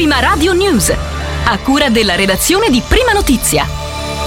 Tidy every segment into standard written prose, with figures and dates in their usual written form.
Prima Radio News, a cura della redazione di Prima Notizia.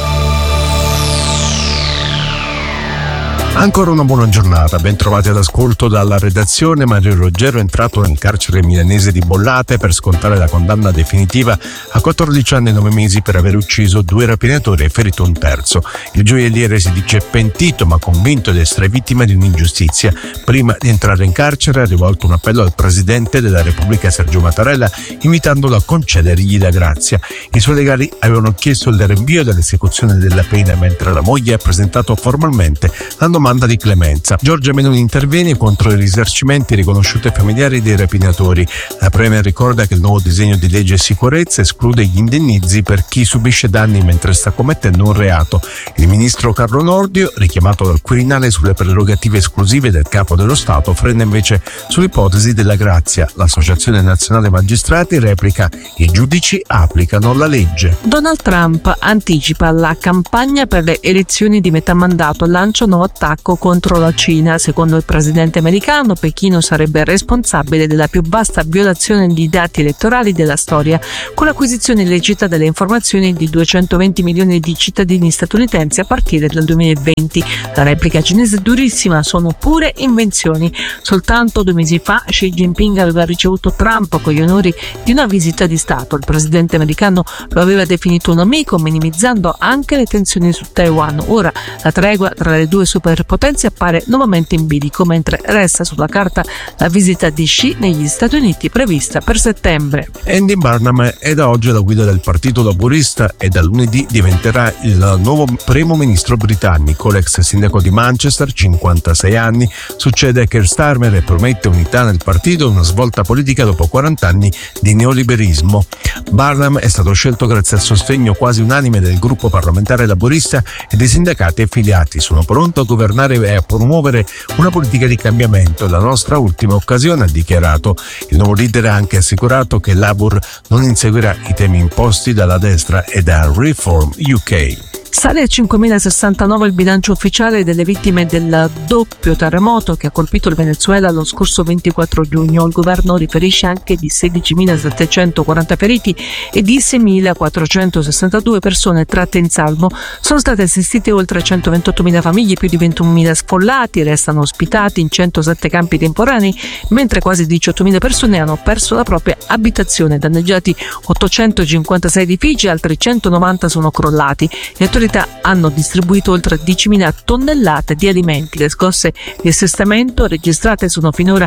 Ancora una buona giornata, ben trovati all'ascolto dalla redazione. Mario Roggero è entrato nel carcere milanese di Bollate per scontare la condanna definitiva a 14 anni e 9 mesi per aver ucciso 2 rapinatori e ferito un terzo. Il gioielliere si dice pentito ma convinto di essere vittima di un'ingiustizia. Prima di entrare in carcere ha rivolto un appello al Presidente della Repubblica Sergio Mattarella invitandolo a concedergli la grazia. I suoi legali avevano chiesto il rinvio dell'esecuzione della pena, mentre la moglie ha presentato formalmente la domanda di clemenza. Giorgia Meloni interviene contro i risarcimenti riconosciuti ai familiari dei rapinatori. La Premier ricorda che il nuovo disegno di legge sicurezza esclude gli indennizzi per chi subisce danni mentre sta commettendo un reato. Il ministro Carlo Nordio, richiamato dal Quirinale sulle prerogative esclusive del capo dello Stato, frena invece sull'ipotesi della grazia. L'Associazione Nazionale Magistrati replica: i giudici applicano la legge. Donald Trump anticipa la campagna per le elezioni di metà mandato, lancia un nuovo attacco contro la Cina. Secondo il presidente americano, Pechino sarebbe responsabile della più vasta violazione di dati elettorali della storia, con l'acquisizione illecita delle informazioni di 220 milioni di cittadini statunitensi a partire dal 2020. La replica cinese è durissima, sono pure invenzioni. Soltanto 2 mesi fa Xi Jinping aveva ricevuto Trump con gli onori di una visita di Stato. Il presidente americano lo aveva definito un amico, minimizzando anche le tensioni su Taiwan. Ora la tregua tra le due superpotenze appare nuovamente in bilico, mentre resta sulla carta la visita di Xi negli Stati Uniti prevista per settembre. Andy Burnham è da oggi alla guida del Partito Laburista e da lunedì diventerà il nuovo primo ministro britannico. L'ex sindaco di Manchester, 56 anni, succede a Keir Starmer e promette unità nel partito e una svolta politica dopo 40 anni di neoliberismo. Burnham è stato scelto grazie al sostegno quasi unanime del gruppo parlamentare laburista e dei sindacati affiliati. Sono pronto a governare e a promuovere una politica di cambiamento. La nostra ultima occasione, ha dichiarato. Il nuovo leader ha anche assicurato che Labour non inseguirà i temi imposti dalla destra e da Reform UK. Sale a 5.069 il bilancio ufficiale delle vittime del doppio terremoto che ha colpito il Venezuela lo scorso 24 giugno. Il governo riferisce anche di 16.740 feriti e di 6.462 persone tratte in salvo. Sono state assistite oltre 128.000 famiglie, più di 21.000 sfollati restano ospitati in 107 campi temporanei, mentre quasi 18.000 persone hanno perso la propria abitazione. Danneggiati 856 edifici, altri 190 sono crollati. Le autorità hanno distribuito oltre 10.000 tonnellate di alimenti. Le scosse di assestamento registrate sono finora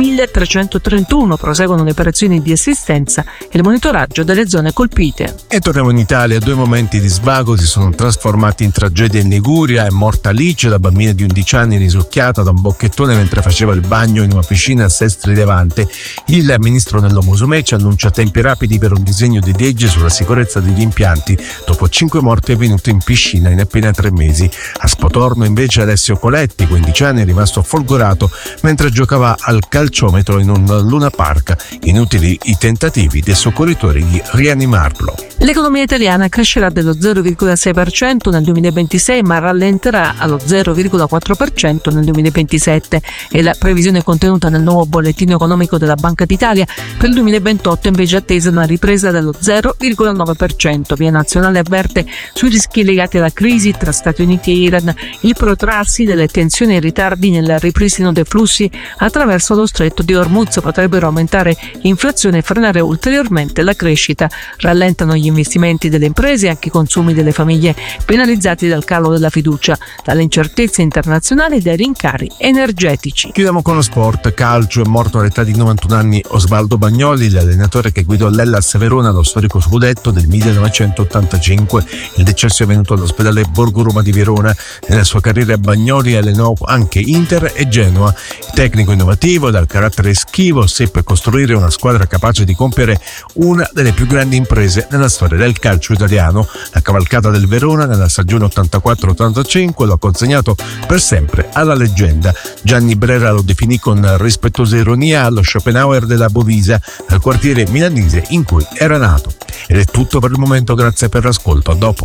1.331. Proseguono le operazioni di assistenza e il monitoraggio delle zone colpite. E torniamo in Italia. 2 momenti di svago si sono trasformati in tragedia in Liguria. È morta Alice, la bambina di 11 anni risucchiata da un bocchettone mentre faceva il bagno in una piscina a Sestri Levante. Il ministro Nello Musumeci annuncia tempi rapidi per un disegno di legge sulla sicurezza degli impianti dopo 5 morti avvenute in piscina in appena 3 mesi. A Spotorno invece Alessio Coletti, 15 anni, è rimasto folgorato mentre giocava al calciometro in un Luna Park. Inutili i tentativi dei soccorritori di rianimarlo. L'economia italiana crescerà dello 0,6% nel 2026 ma rallenterà allo 0,4% nel 2027. È la previsione contenuta nel nuovo bollettino economico della Banca d'Italia. Per il 2028 invece è attesa una ripresa dello 0,9%. Via Nazionale avverte sui rischi legati alla crisi tra Stati Uniti e Iran, il protrarsi delle tensioni e i ritardi nel ripristino dei flussi attraverso lo stretto di Hormuz potrebbero aumentare l'inflazione e frenare ulteriormente la crescita. Rallentano gli investimenti delle imprese e anche i consumi delle famiglie, penalizzati dal calo della fiducia, dalle incertezze internazionali e dai rincari energetici. Chiudiamo con lo sport. Calcio. È morto all'età di 91 anni Osvaldo Bagnoli, l'allenatore che guidò l'Hellas Verona, lo storico scudetto del 1985. Il decesso è venuto all'ospedale Borgo Roma di Verona. Nella sua carriera Bagnoli allenò anche Inter e Genoa. Il tecnico innovativo dal carattere schivo seppe costruire una squadra capace di compiere una delle più grandi imprese nella storia del calcio italiano. La cavalcata del Verona nella stagione 84-85 lo ha consegnato per sempre alla leggenda. Gianni Brera lo definì con rispettosa ironia lo Schopenhauer della Bovisa, dal quartiere milanese in cui era nato. Ed è tutto per il momento, grazie per l'ascolto, a dopo.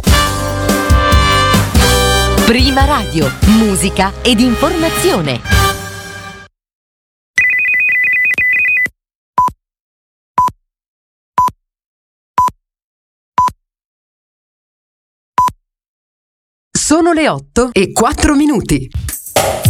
Prima Radio, musica ed informazione. Sono le 8:04.